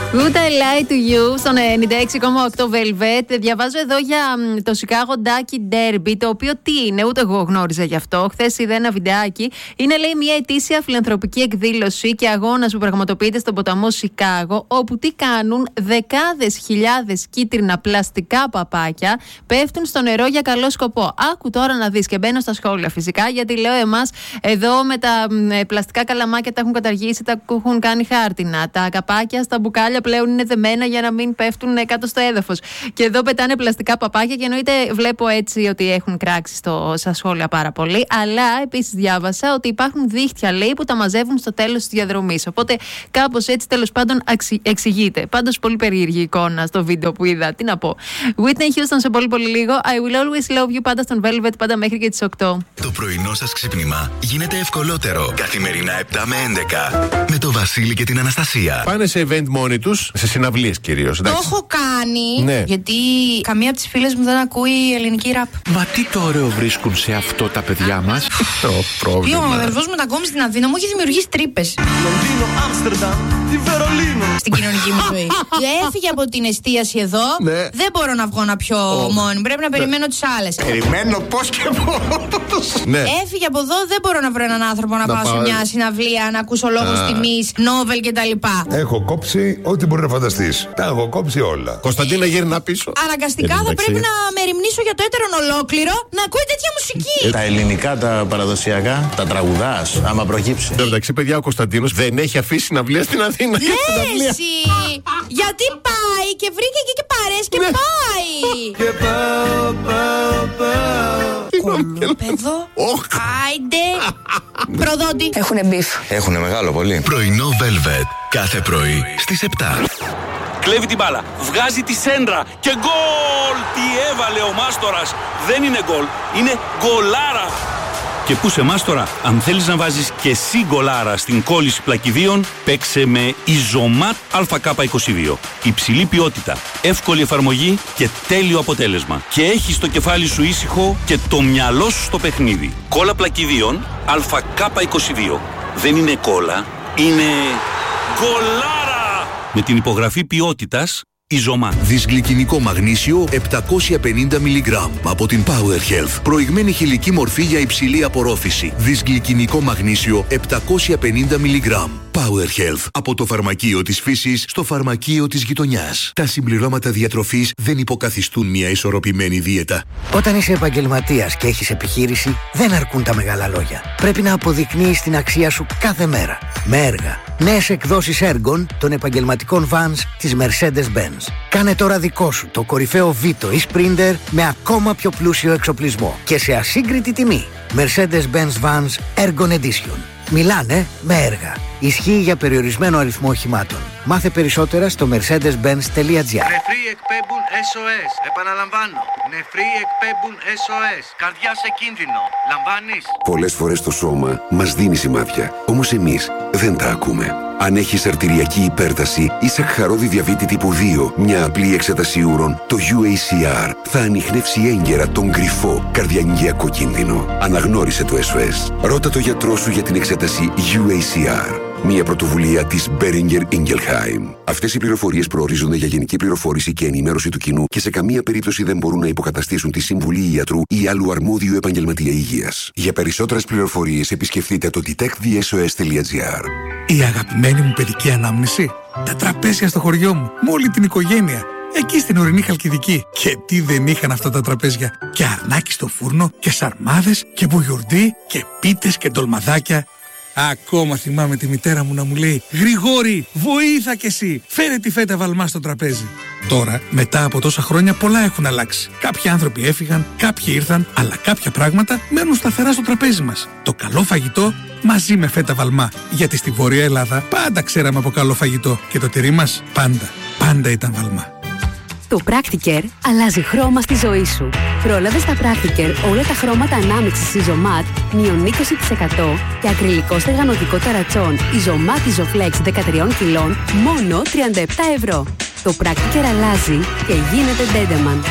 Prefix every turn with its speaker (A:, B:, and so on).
A: Good I Lie to You στον 96,8 Velvet. Διαβάζω εδώ για το Chicago Ducky Derby, το οποίο τι είναι, ούτε εγώ γνώριζα γι' αυτό. Χθες είδα ένα βιντεάκι. Είναι, λέει, μια ετήσια φιλανθρωπική εκδήλωση και αγώνας που πραγματοποιείται στον ποταμό Σικάγο, όπου τι κάνουν, δεκάδες χιλιάδες κίτρινα πλαστικά παπάκια πέφτουν στο νερό για καλό σκοπό. Άκου τώρα να δεις, και μπαίνω στα σχόλια φυσικά, γιατί λέω εμάς εδώ με τα πλαστικά καλαμάκια τα έχουν καταργήσει, τα έχουν κάνει χάρτινα. Τα καπάκια στα μπουκάλια πλέον είναι δεμένα για να μην πέφτουν κάτω στο έδαφος. Και εδώ πετάνε πλαστικά παπάκια και εννοείται βλέπω έτσι ότι έχουν κράξει στα σχόλια πάρα πολύ. Αλλά επίσης διάβασα ότι υπάρχουν δίχτυα, λέει, που τα μαζεύουν στο τέλος της διαδρομής. Οπότε κάπως έτσι τέλος πάντων εξηγείται. Πάντως πολύ περίεργη εικόνα στο βίντεο που είδα. Τι να πω. Whitney Houston σε πολύ πολύ λίγο. I will always love you, πάντα στον Velvet, πάντα μέχρι και τις 8.
B: Το πρωινό σας ξύπνημα γίνεται ευκολότερο. Καθημερινά 7 με 11. Με το Βασίλη και την Αναστασία.
C: Πάνε σε event μόνοι τους, σε συναυλίες κυρίως.
D: Το έχω κάνει,
C: ναι.
D: Γιατί καμία από τις φίλες μου δεν ακούει ελληνική ραπ.
E: Μα τι το ωραίο βρίσκουν σε αυτό τα παιδιά μας.
C: Το πρόβλημα.
D: Ο αδερφός μου μετακόμει στην Αθήνα μου έχει δημιουργήσει τρύπες.
F: Λονδίνο, Άμστερνταμ, τη Βερολίνο.
D: Στην κοινωνική μου ζωή. Έφυγε από την εστίαση εδώ.
C: Ναι.
D: Δεν μπορώ να βγω να πιω μόνη. Πρέπει να περιμένω τις άλλες.
F: Περιμένω πώς και πώς.
C: Ναι.
D: Έφυγε από εδώ, δεν μπορώ να βρω έναν άνθρωπο να πάω σε μια συναυλία, να ακούσω λόγους τιμής, νόβελ κτλ.
G: Έχω κόψει ό,τι μπορεί να φανταστείς. Τα έχω κόψει όλα.
C: Κωνσταντίνα, γύρνα πίσω.
D: Αναγκαστικά θα πρέπει να μεριμνήσω για το έτερον ολόκληρο να ακούει τέτοια μουσική.
H: Τα ελληνικά, τα παραδοσιακά, τα τραγουδάς, άμα προκύψει.
C: Εντάξει, παιδιά, ο Κωνσταντίνος δεν έχει αφήσει συναυλία στην Αθήνα.
D: Ναι, εσύ! Γιατί πάει και βρήκε εκεί και παρές και πάει!
F: Και
D: Κολοπέδο, άιντε, προδότη.
I: Έχουνε μπιφ.
B: Έχουνε μεγάλο πολύ. Πρωινό Velvet. Κάθε πρωί στις 7.
J: Κλέβει την μπάλα, βγάζει τη σέντρα και γκολ! Τι έβαλε ο Μάστορας! Δεν είναι γκολ, είναι γκολάρα! Και πού σε Μάστορα, αν θέλεις να βάζεις και εσύ γκολάρα στην κόλληση πλακιδίων, παίξε με Ιζωμάτ ΑΚ22. Υψηλή ποιότητα, εύκολη εφαρμογή και τέλειο αποτέλεσμα. Και έχεις το κεφάλι σου ήσυχο και το μυαλό σου στο παιχνίδι. Κόλλα πλακιδίων ΑΚ22. Δεν είναι κόλλα, είναι γκολάρα! Με την υπογραφή ποιότητας Ιζωμάτ.
B: Δυσγλυκινικό μαγνήσιο 750 μιλιγκράμμ από την Power Health. Προηγμένη χηλική μορφή για υψηλή απορρόφηση. Δυσγλυκινικό μαγνήσιο 750 μιλιγκράμμ. Power Health. Από το φαρμακείο της φύσης στο φαρμακείο της γειτονιάς. Τα συμπληρώματα διατροφής δεν υποκαθιστούν μια ισορροπημένη δίαιτα.
K: Όταν είσαι επαγγελματίας και έχεις επιχείρηση, δεν αρκούν τα μεγάλα λόγια. Πρέπει να αποδεικνύεις την αξία σου κάθε μέρα. Με έργα. Νέες εκδόσεις έργων των επαγγελματικών vans της Mercedes-Benz. Κάνε τώρα δικό σου το κορυφαίο Vito ή Sprinter με ακόμα πιο πλούσιο εξοπλισμό και σε ασύγκριτη τιμή. Mercedes-Benz Vans Ergon Edition. Μιλάνε με έργα. Ισχύει για περιορισμένο αριθμό οχημάτων. Μάθε περισσότερα στο mercedes-benz.gr.
L: Νεφροί εκπέμπουν SOS. Επαναλαμβάνω. Νεφροί εκπέμπουν SOS. Καρδιά σε κίνδυνο. Λαμβάνεις?
G: Πολλές φορές το σώμα μας δίνει σημάδια. Όμως εμείς δεν τα ακούμε. Αν έχεις αρτηριακή υπέρταση ή σακχαρώδη διαβήτη τύπου 2, μια απλή εξέταση ούρων, το UACR θα ανιχνεύσει έγκαιρα τον κρυφό καρδιαγγειακό κίνδυνο. Αναγνώρισε το SOS. Ρώτα το γιατρό σου για την εξέταση UACR. Μια πρωτοβουλία της Boehringer Ingelheim. Αυτές οι πληροφορίες προορίζονται για γενική πληροφόρηση και ενημέρωση του κοινού και σε καμία περίπτωση δεν μπορούν να υποκαταστήσουν τη συμβουλή ιατρού ή άλλου αρμόδιου επαγγελματία υγείας. Για περισσότερες πληροφορίες επισκεφτείτε το detectthesos.gr.
M: Η αγαπημένη μου παιδική ανάμνηση. Τα τραπέζια στο χωριό μου, με όλη την οικογένεια. Εκεί στην ορεινή Χαλκιδική. Και τι δεν είχαν αυτά τα τραπέζια. Και αρνάκι στο φούρνο και σαρμάδες και μπουγιουρντί και πίτες και ντολμαδάκια. Ακόμα θυμάμαι τη μητέρα μου να μου λέει «Γρηγόρη, βοήθα κι εσύ, φέρε τη φέτα βαλμά στο τραπέζι». Τώρα, μετά από τόσα χρόνια, πολλά έχουν αλλάξει. Κάποιοι άνθρωποι έφυγαν, κάποιοι ήρθαν, αλλά κάποια πράγματα μένουν σταθερά στο τραπέζι μας. Το καλό φαγητό μαζί με φέτα βαλμά. Γιατί στη Βόρεια Ελλάδα πάντα ξέραμε από καλό φαγητό και το τυρί μας πάντα ήταν βαλμά.
N: Το Practicare αλλάζει χρώμα στη ζωή σου. Πρόλαβε στα Practicare όλα τα χρώματα ανάμειξης Ιζωμάτ μείον 20% και ακριλικό στεγανωτικό ταρατσόν Ιζωμάτ Isoflex 13 κιλών μόνο 37 ευρώ. Το Practicare αλλάζει και γίνεται Dendeman.